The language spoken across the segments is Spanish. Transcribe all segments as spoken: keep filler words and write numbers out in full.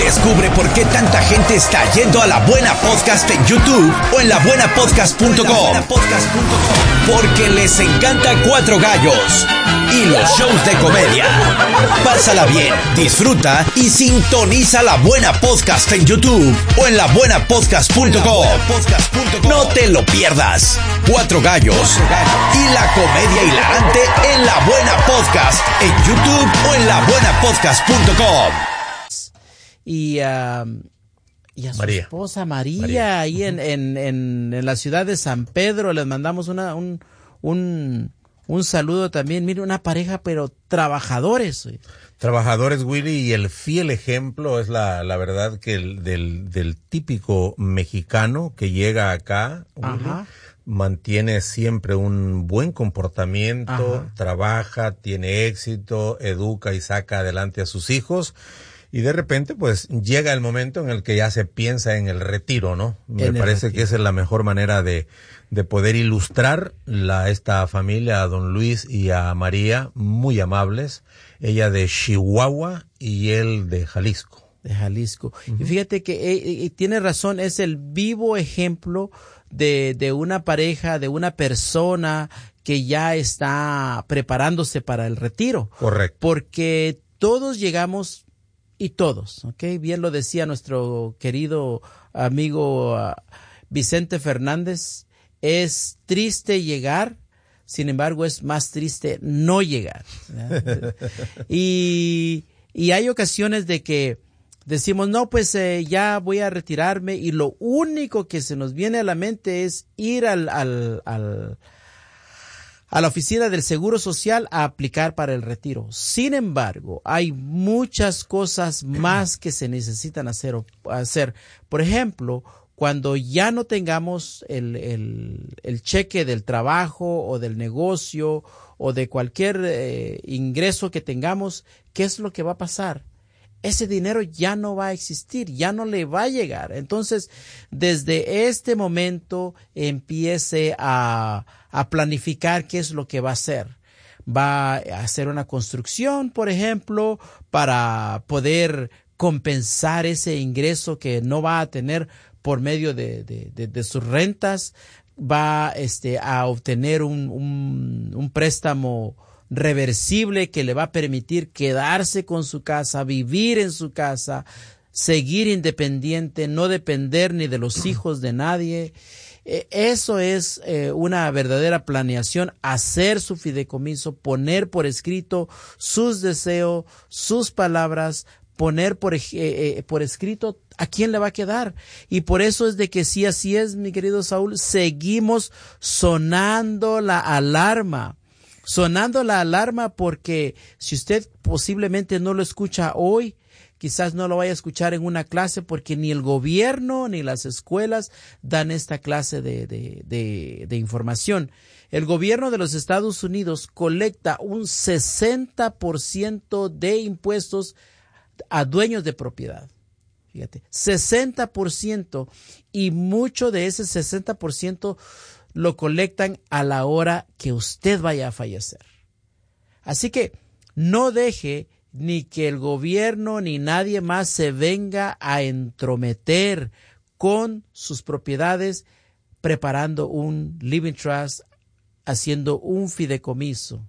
Descubre por qué tanta gente está yendo a La Buena Podcast en YouTube o en la buena podcast punto com. Porque les encanta Cuatro Gallos y los shows de comedia. Pásala bien, disfruta y sintoniza La Buena Podcast en YouTube o en la buena podcast punto com. No te lo pierdas. Cuatro Gallos y la comedia hilarante en La Buena Podcast en YouTube o en la buena podcast punto com. Y, uh, y a su María. esposa María, María. ahí en, en, en, en la ciudad de San Pedro, les mandamos una, un, un, un saludo también. Mire, una pareja, pero trabajadores. Güey. Trabajadores, Willy, y el fiel ejemplo es la, la verdad que el, del, del típico mexicano que llega acá, Willy, Ajá. mantiene siempre un buen comportamiento, Ajá. trabaja, tiene éxito, educa y saca adelante a sus hijos. Y de repente, pues, llega el momento en el que ya se piensa en el retiro, ¿no? Me En el parece retiro. que esa es la mejor manera de, de poder ilustrar la, esta familia, a don Luis y a María, muy amables. Ella de Chihuahua y él de Jalisco. De Jalisco. Uh-huh. Y fíjate que eh, eh, tiene razón, es el vivo ejemplo de, de una pareja, de una persona que ya está preparándose para el retiro. Correcto. Porque todos llegamos... Y todos, ¿ok? Bien lo decía nuestro querido amigo uh, Vicente Fernández, es triste llegar, sin embargo es más triste no llegar. y, y hay ocasiones de que decimos, no, pues eh, ya voy a retirarme y lo único que se nos viene a la mente es ir al... al, al a la oficina del Seguro Social a aplicar para el retiro. Sin embargo, hay muchas cosas más que se necesitan hacer. hacer. Por ejemplo, cuando ya no tengamos el, el, el cheque del trabajo o del negocio o de cualquier eh, ingreso que tengamos, ¿qué es lo que va a pasar? Ese dinero ya no va a existir, ya no le va a llegar. Entonces, desde este momento empiece a, a planificar qué es lo que va a hacer. Va a hacer una construcción, por ejemplo, para poder compensar ese ingreso que no va a tener por medio de, de, de, de sus rentas. Va este, a obtener un, un, un préstamo reversible que le va a permitir quedarse con su casa, vivir en su casa, seguir independiente, no depender ni de los hijos de nadie. Eh, eso es eh, una verdadera planeación, hacer su fideicomiso, poner por escrito sus deseos, sus palabras, poner por, eh, eh, por escrito a quién le va a quedar. Y por eso es de que sí, así es, mi querido Saúl, seguimos sonando la alarma. Sonando la alarma porque si usted posiblemente no lo escucha hoy, quizás no lo vaya a escuchar en una clase porque ni el gobierno ni las escuelas dan esta clase de, de, de, de información. El gobierno de los Estados Unidos colecta un sesenta por ciento de impuestos a dueños de propiedad. Fíjate, sesenta por ciento, y mucho de ese sesenta por ciento lo colectan a la hora que usted vaya a fallecer. Así que no deje ni que el gobierno ni nadie más se venga a entrometer con sus propiedades, preparando un living trust, haciendo un fideicomiso.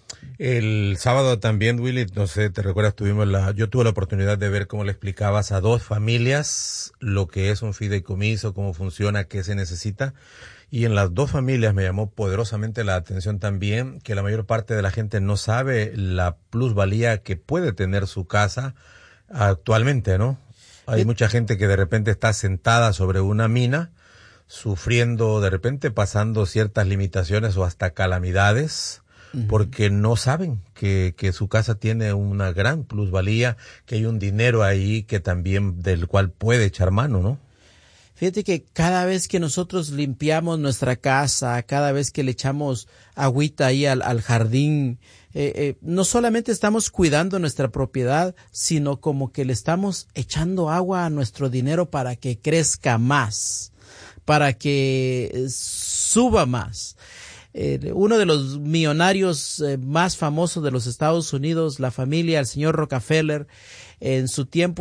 El sábado también, Willy, no sé, te recuerdas, tuvimos la, yo tuve la oportunidad de ver cómo le explicabas a dos familias lo que es un fideicomiso, cómo funciona, qué se necesita. Y en las dos familias me llamó poderosamente la atención también que la mayor parte de la gente no sabe la plusvalía que puede tener su casa actualmente, ¿no? Hay mucha gente que de repente está sentada sobre una mina, sufriendo de repente, pasando ciertas limitaciones o hasta calamidades, uh-huh. porque no saben que, que su casa tiene una gran plusvalía, que hay un dinero ahí que también del cual puede echar mano, ¿no? Fíjate que cada vez que nosotros limpiamos nuestra casa, cada vez que le echamos agüita ahí al, al jardín, eh, eh, no solamente estamos cuidando nuestra propiedad, sino como que le estamos echando agua a nuestro dinero para que crezca más, para que suba más. Eh, uno de los millonarios eh, más famosos de los Estados Unidos, la familia, el señor Rockefeller, en su tiempo